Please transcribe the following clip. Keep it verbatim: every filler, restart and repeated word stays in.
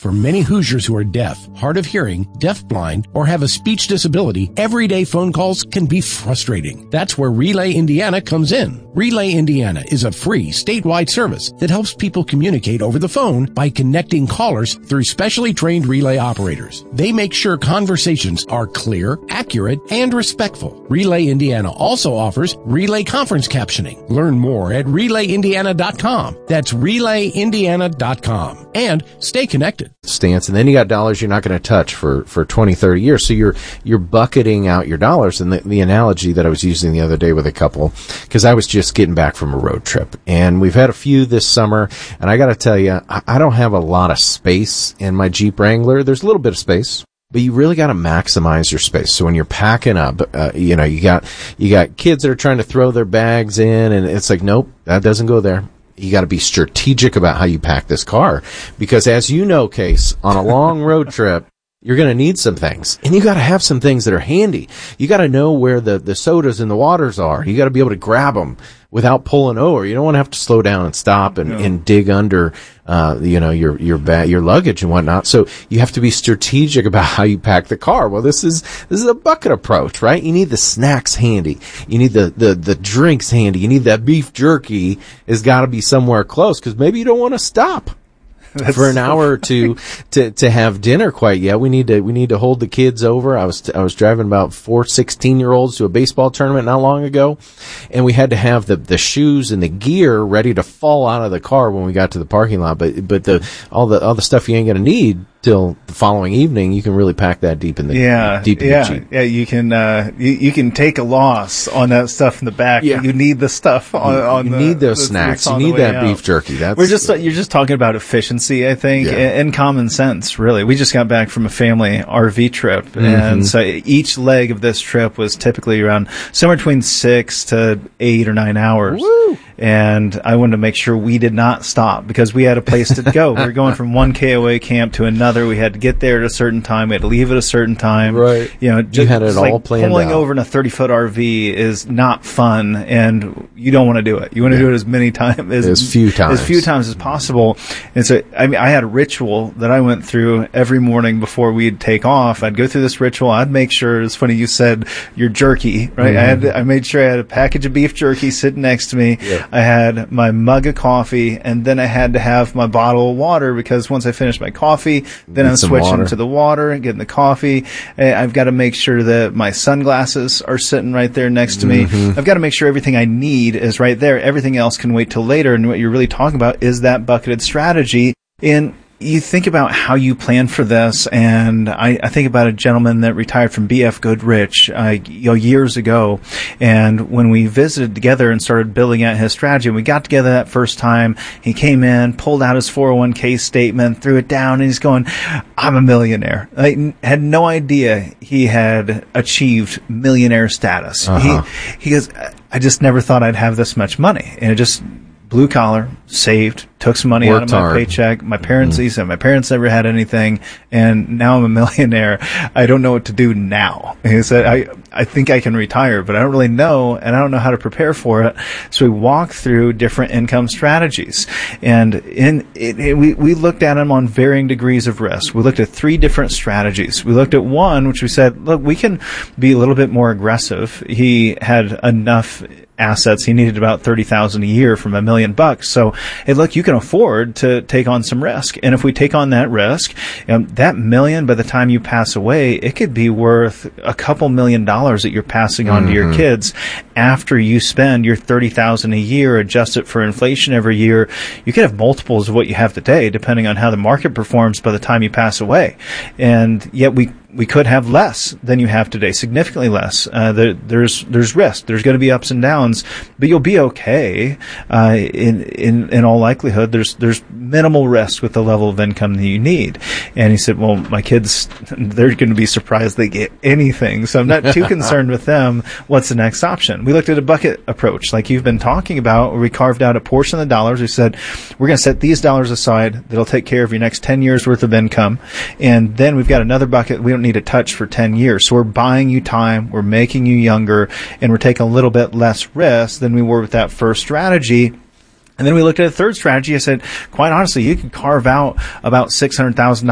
For many Hoosiers who are deaf, hard of hearing, deafblind, or have a speech disability, everyday phone calls can be frustrating. That's where Relay Indiana comes in. Relay Indiana is a free statewide service that helps people communicate over the phone by connecting callers through specially trained relay operators. They make sure conversations are clear, accurate, and respectful. Relay Indiana also offers relay conference captioning. Learn more at relay indiana dot com. That's relay indiana dot com. And stay connected. Stance, and then you got dollars you're not going to touch for, for twenty, thirty years. So you're, you're bucketing out your dollars. And the, the analogy that I was using the other day with a couple, because I was just getting back from a road trip, and we've had a few this summer, and I got to tell you, I, I don't have a lot of space in my Jeep Wrangler. There's a little bit of space, but you really got to maximize your space. So when you're packing up, uh, you know, you got, you got kids that are trying to throw their bags in, and it's like, nope, that doesn't go there. You got to be strategic about how you pack this car, because as you know, Case, on a long road trip, you're going to need some things, and you got to have some things that are handy. You got to know where the, the sodas and the waters are. You got to be able to grab them without pulling over. You don't want to have to slow down and stop and, no. and dig under, uh, you know, your, your ba- your luggage and whatnot. So you have to be strategic about how you pack the car. Well, this is, this is a bucket approach, right? You need the snacks handy. You need the, the, the drinks handy. You need that beef jerky has got to be somewhere close, because maybe you don't want to stop. That's for an so hour or two to, to have dinner quite yet. We need to, we need to hold the kids over. I was, I was driving about four sixteen year olds to a baseball tournament not long ago, and we had to have the, the shoes and the gear ready to fall out of the car when we got to the parking lot. But, but the, all the, all the stuff you ain't going to need till the following evening, you can really pack that deep in the, yeah, deep in yeah, the Jeep. Yeah, you can, uh, you, you can take a loss on that stuff in the back. Yeah. You need the stuff on, you, on you the, need those the, snacks. You the need that out. beef jerky. That's, We're just, you're just talking about efficiency, I think, yeah. and, and common sense, really. We just got back from a family R V trip, mm-hmm. and so each leg of this trip was typically around somewhere between six to eight or nine hours. Woo! And I wanted to make sure we did not stop, because we had a place to go. We were going from one K O A camp to another. We had to get there at a certain time. We had to leave at a certain time. Right. You know, just, you had it just all like planned pulling out. over in a thirty foot R V is not fun, and you don't want to do it. You want to yeah. do it as many times as, as few times as few times as possible. And so, I mean, I had a ritual that I went through every morning before we'd take off. I'd go through this ritual. I'd make sure, it's funny you said your jerky, right? Mm-hmm. I had, I made sure I had a package of beef jerky sitting next to me. Yeah. I had my mug of coffee, and then I had to have my bottle of water, because once I finished my coffee, then Need I'm switching water. to the water and getting the coffee. I've got to make sure that my sunglasses are sitting right there next to me. Mm-hmm. I've got to make sure everything I need is right there. Everything else can wait till later. And what you're really talking about is that bucketed strategy. And you think about how you plan for this, and I, I think about a gentleman that retired from B F Goodrich uh, you know, years ago, and when we visited together and started building out his strategy, and we got together that first time, he came in, pulled out his four oh one k statement, threw it down, and he's going, I'm a millionaire. I had no idea he had achieved millionaire status. Uh-huh. He, he goes, I just never thought I'd have this much money, and it just blue collar, saved, took some money Worked out of my hard. paycheck. My parents, Mm-hmm. he said, my parents never had anything, and now I'm a millionaire. I don't know what to do now. And he said, I, I think I can retire, but I don't really know, and I don't know how to prepare for it. So we walked through different income strategies, and in it, it, we, we looked at them on varying degrees of risk. We looked at three different strategies. We looked at one, which we said, look, we can be a little bit more aggressive. He had enough assets. He needed about thirty thousand a year from a million bucks. So, hey, look, you can afford to take on some risk. And if we take on that risk, um, that million, by the time you pass away, it could be worth a couple million dollars that you're passing on mm-hmm. to your kids after you spend your thirty thousand a year, adjust it for inflation every year. You could have multiples of what you have today, depending on how the market performs by the time you pass away. And yet we we could have less than you have today, significantly less. Uh, there, there's there's risk. There's going to be ups and downs, but you'll be okay. Uh, in in in all likelihood, there's there's minimal risk with the level of income that you need. And he said, well, my kids, they're going to be surprised they get anything, so I'm not too concerned with them. What's the next option? We looked at a bucket approach, like you've been talking about, where we carved out a portion of the dollars. We said, we're going to set these dollars aside that'll take care of your next ten years worth of income, and then we've got another bucket we don't need to touch for ten years. So we're buying you time, we're making you younger, and we're taking a little bit less risk than we were with that first strategy. And then we looked at a third strategy. I said, quite honestly, you could carve out about six hundred thousand dollars